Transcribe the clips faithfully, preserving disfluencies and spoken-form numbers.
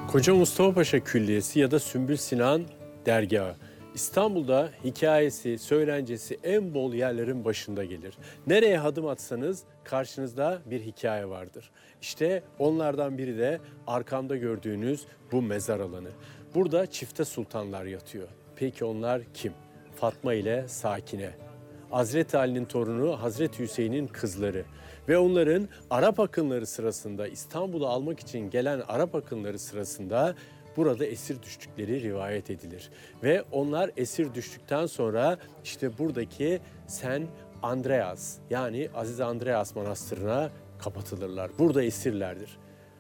Koca Mustafa Paşa Külliyesi ya da Sümbül Sinan Dergahı. İstanbul'da hikayesi, söylencesi en bol yerlerin başında gelir. Nereye adım atsanız karşınızda bir hikaye vardır. İşte onlardan biri de arkamda gördüğünüz bu mezar alanı. Burada çifte sultanlar yatıyor. Peki onlar kim? Fatma ile Sakine. Hazreti Ali'nin torunu Hazreti Hüseyin'in kızları ve onların Arap akınları sırasında İstanbul'u almak için gelen Arap akınları sırasında burada esir düştükleri rivayet edilir. Ve onlar esir düştükten sonra işte buradaki Sen Andreas yani Aziz Andreas Manastırı'na kapatılırlar. Burada esirlerdir.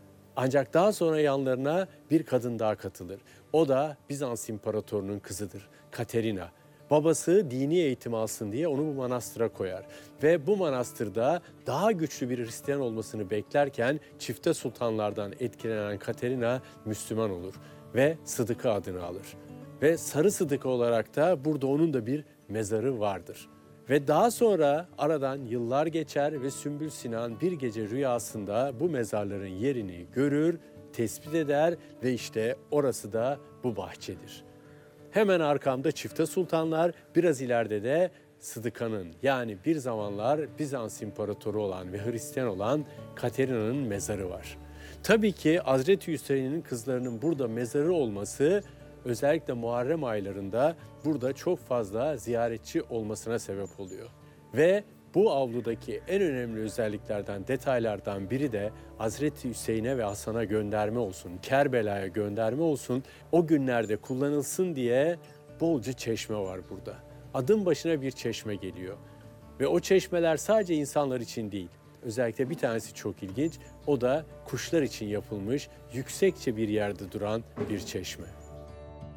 Ancak daha sonra yanlarına bir kadın daha katılır. O da Bizans İmparatorunun kızıdır, Katerina. Babası dini eğitim alsın diye onu bu manastıra koyar. Ve bu manastırda daha güçlü bir Hristiyan olmasını beklerken çifte sultanlardan etkilenen Katerina Müslüman olur ve Sıdıka adını alır. Ve Sarı Sıdıka olarak da burada onun da bir mezarı vardır. Ve daha sonra aradan yıllar geçer ve Sümbül Sinan bir gece rüyasında bu mezarların yerini görür, tespit eder ve işte orası da bu bahçedir. Hemen arkamda çifte sultanlar, biraz ileride de Sıdıka'nın yani bir zamanlar Bizans imparatoru olan ve Hristiyan olan Katerina'nın mezarı var. Tabii ki Hazreti Hüseyin'in kızlarının burada mezarı olması özellikle Muharrem aylarında burada çok fazla ziyaretçi olmasına sebep oluyor. Ve bu avludaki en önemli özelliklerden, detaylardan biri de Hazreti Hüseyin'e ve Hasan'a gönderme olsun, Kerbela'ya gönderme olsun, o günlerde kullanılsın diye bolca çeşme var burada. Adım başına bir çeşme geliyor. Ve o çeşmeler sadece insanlar için değil, özellikle bir tanesi çok ilginç, o da kuşlar için yapılmış, yüksekçe bir yerde duran bir çeşme.